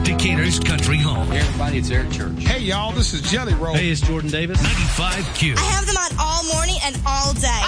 Decatur's country home. Hey, everybody, it's Eric Church. Hey, y'all, this is Jelly Roll. Hey, it's Jordan Davis. 95Q. I have them on all morning and all day.